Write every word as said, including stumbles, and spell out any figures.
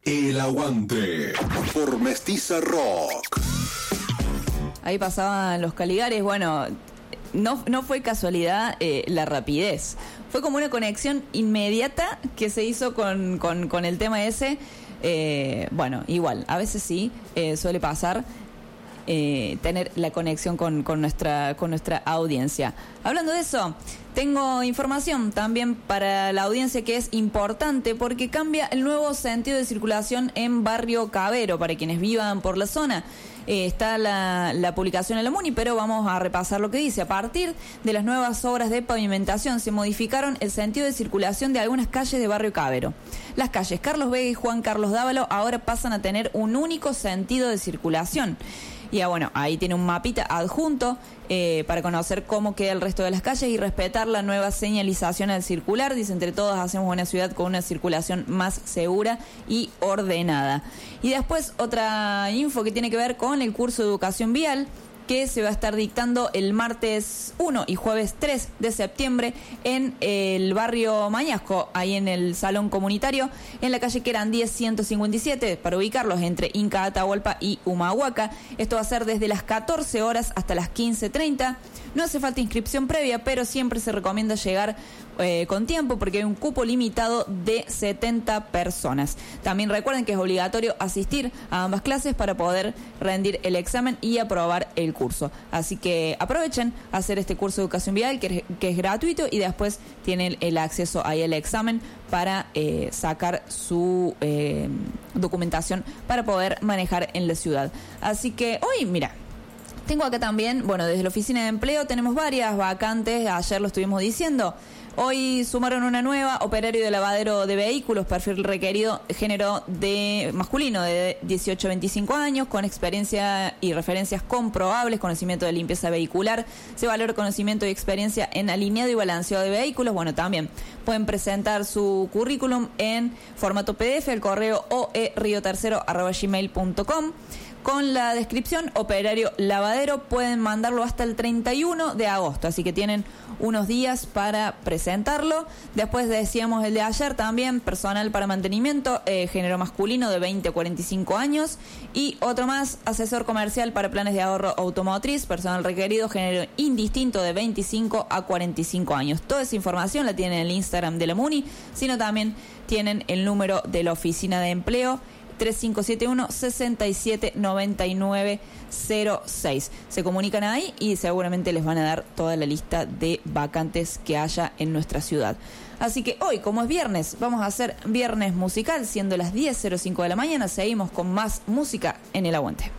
El Aguante por Mestiza Rock. Ahí pasaban los Caligares. Bueno, no, no fue casualidad eh, la rapidez. Fue como una conexión inmediata que se hizo con, con, con el tema ese. Eh, bueno, igual, a veces sí, eh, suele pasar. Eh, tener la conexión con, con nuestra con nuestra audiencia. Hablando de eso, tengo información también para la audiencia que es importante porque cambia el nuevo sentido de circulación en Barrio Cavero para quienes vivan por la zona. Eh, está la, la publicación en la MUNI, pero vamos a repasar lo que dice. A partir de las nuevas obras de pavimentación se modificaron el sentido de circulación de algunas calles de Barrio Cavero. Las calles Carlos Vega y Juan Carlos Dávalo ahora pasan a tener un único sentido de circulación. Y ah, bueno, ahí tiene un mapita adjunto eh, para conocer cómo queda el resto de las calles y respetar la nueva señalización al circular. Dice, entre todos hacemos una ciudad con una circulación más segura y ordenada. Y después otra info que tiene que ver con el curso de educación vial que se va a estar dictando el martes uno y jueves tres de septiembre en el barrio Mañasco, ahí en el salón comunitario, en la calle Querandíes ciento cincuenta y siete, para ubicarlos entre Inca, Atahualpa y Humahuaca. Esto va a ser desde las catorce horas hasta las quince treinta. No hace falta inscripción previa, pero siempre se recomienda llegar eh, con tiempo porque hay un cupo limitado de setenta personas. También recuerden que es obligatorio asistir a ambas clases para poder rendir el examen y aprobar el curso. Así que aprovechen a hacer este curso de educación vial que, que es gratuito y después tienen el acceso ahí al examen para eh, sacar su eh, documentación para poder manejar en la ciudad. Así que hoy, mira, tengo acá también, bueno, desde la oficina de empleo tenemos varias vacantes, ayer lo estuvimos diciendo. Hoy sumaron una nueva, operario de lavadero de vehículos, perfil requerido, género de masculino de dieciocho a veinticinco años, con experiencia y referencias comprobables, conocimiento de limpieza vehicular, se valora conocimiento y experiencia en alineado y balanceado de vehículos. Bueno, también pueden presentar su currículum en formato P D F al correo oeriotercero arroba gmail punto com. Con la descripción, operario lavadero, pueden mandarlo hasta el treinta y uno de agosto, así que tienen unos días para presentarlo. Después decíamos el de ayer también, personal para mantenimiento, eh, género masculino de veinte a cuarenta y cinco años. Y otro más, asesor comercial para planes de ahorro automotriz, personal requerido, género indistinto de veinticinco a cuarenta y cinco años. Toda esa información la tienen en el Instagram de la MUNI, sino también tienen el número de la oficina de empleo, tres cinco siete uno, seis siete nueve nueve cero seis. Se comunican ahí y seguramente les van a dar toda la lista de vacantes que haya en nuestra ciudad. Así que hoy, como es viernes, vamos a hacer viernes musical, siendo las diez cero cinco de la mañana. Seguimos con más música en El Aguante.